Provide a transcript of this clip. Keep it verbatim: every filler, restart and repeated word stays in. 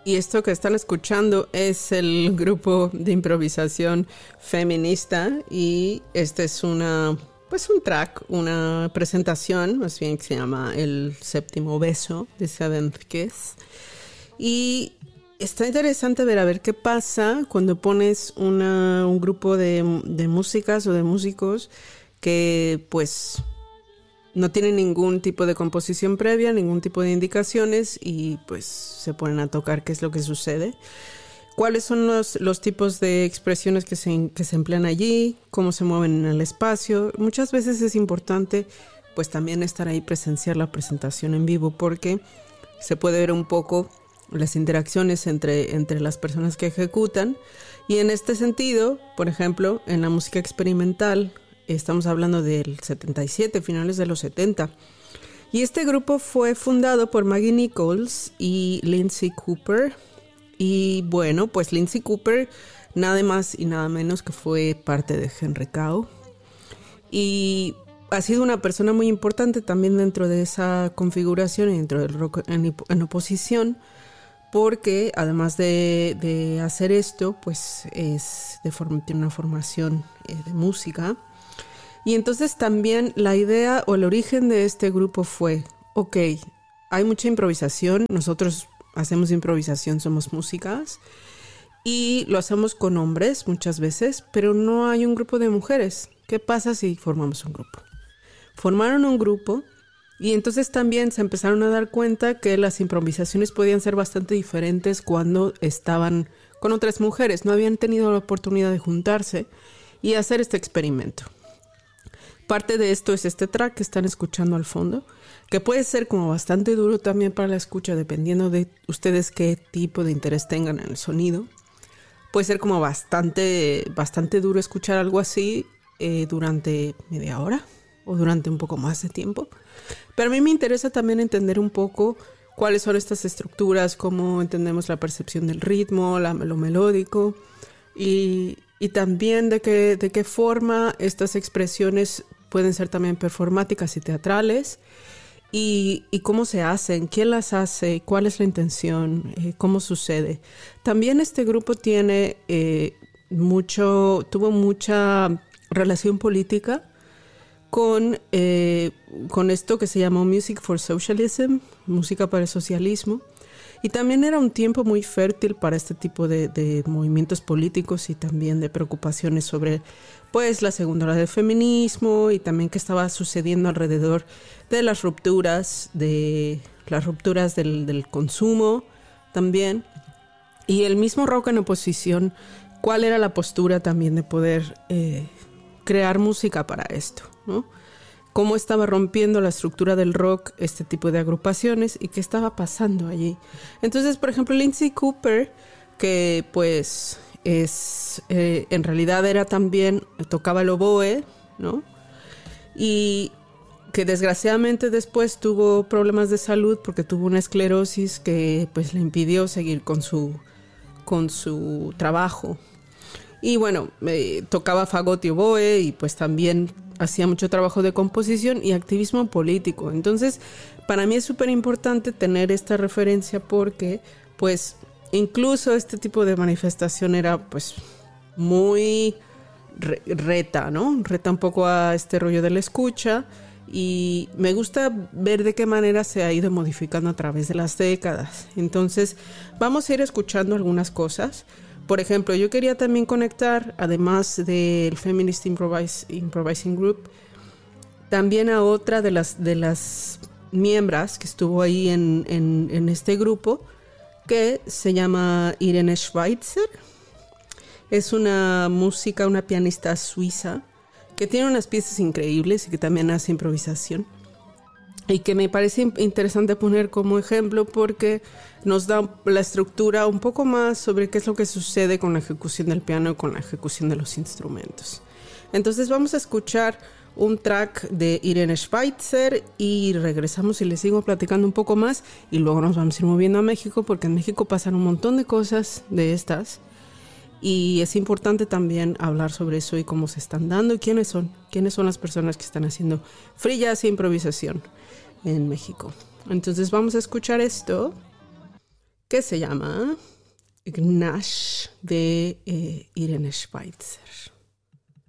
Y esto que están escuchando es el grupo de improvisación feminista y este es una, pues un track, una presentación, más bien que se llama El Séptimo Beso, The Seventh Kiss. Y está interesante ver a ver qué pasa cuando pones una, un grupo de, de músicas o de músicos que pues no tienen ningún tipo de composición previa, ningún tipo de indicaciones y pues se ponen a tocar qué es lo que sucede. ¿Cuáles son los, los tipos de expresiones que se, que se emplean allí? ¿Cómo se mueven en el espacio? Muchas veces es importante pues también estar ahí, presenciar la presentación en vivo porque se puede ver un poco las interacciones entre, entre las personas que ejecutan. Y en este sentido, por ejemplo, en la música experimental, estamos hablando del setenta y siete, finales de los setenta. Y este grupo fue fundado por Maggie Nichols y Lindsay Cooper. Y bueno, pues Lindsay Cooper, nada más y nada menos que fue parte de Henry Cow. Y ha sido una persona muy importante también dentro de esa configuración y dentro del rock en, en oposición. Porque además de, de hacer esto, pues es de forma, tiene una formación eh, de música. Y entonces también la idea o el origen de este grupo fue, ok, hay mucha improvisación, nosotros hacemos improvisación, somos músicas y lo hacemos con hombres muchas veces, pero no hay un grupo de mujeres. ¿Qué pasa si formamos un grupo? Formaron un grupo y entonces también se empezaron a dar cuenta que las improvisaciones podían ser bastante diferentes cuando estaban con otras mujeres, no habían tenido la oportunidad de juntarse y hacer este experimento. Parte de esto es este track que están escuchando al fondo, que puede ser como bastante duro también para la escucha, dependiendo de ustedes qué tipo de interés tengan en el sonido. Puede ser como bastante, bastante duro escuchar algo así eh, durante media hora o durante un poco más de tiempo. Pero a mí me interesa también entender un poco cuáles son estas estructuras, cómo entendemos la percepción del ritmo, la, lo melódico y, y también de qué, de qué forma estas expresiones pueden ser también performáticas y teatrales, y, y cómo se hacen, quién las hace, cuál es la intención, eh, cómo sucede. También este grupo tiene eh, mucho, tuvo mucha relación política con, eh, con esto que se llamó Music for Socialism, música para el socialismo. Y también era un tiempo muy fértil para este tipo de, de movimientos políticos y también de preocupaciones sobre pues, la segunda ola del feminismo y también qué estaba sucediendo alrededor de las rupturas, de las rupturas del, del consumo también. Y el mismo rock en oposición, cuál era la postura también de poder eh, crear música para esto, ¿no? Cómo estaba rompiendo la estructura del rock este tipo de agrupaciones y qué estaba pasando allí. Entonces, por ejemplo, Lindsay Cooper, que pues es eh, en realidad era también, tocaba el oboe, ¿no? Y que desgraciadamente después tuvo problemas de salud porque tuvo una esclerosis que pues le impidió seguir con su, con su trabajo. Y bueno, eh, tocaba fagot y oboe y pues también hacía mucho trabajo de composición y activismo político. Entonces, para mí es súper importante tener esta referencia porque, pues, incluso este tipo de manifestación era, pues, muy re- reta, ¿no? Reta un poco a este rollo de la escucha y me gusta ver de qué manera se ha ido modificando a través de las décadas. Entonces, vamos a ir escuchando algunas cosas. Por ejemplo, yo quería también conectar, además del Feminist Improvise, Improvising Group, también a otra de las, de las miembros que estuvo ahí en, en, en este grupo, que se llama Irene Schweitzer. Es una música, una pianista suiza, que tiene unas piezas increíbles y que también hace improvisación. Y que me parece interesante poner como ejemplo porque nos da la estructura un poco más sobre qué es lo que sucede con la ejecución del piano y con la ejecución de los instrumentos. Entonces vamos a escuchar un track de Irene Schweitzer y regresamos y les sigo platicando un poco más y luego nos vamos a ir moviendo a México porque en México pasan un montón de cosas de estas y es importante también hablar sobre eso y cómo se están dando y quiénes son, quiénes son las personas que están haciendo free jazz e improvisación en México. Entonces vamos a escuchar esto que se llama Gnash de eh, Irene Schweitzer.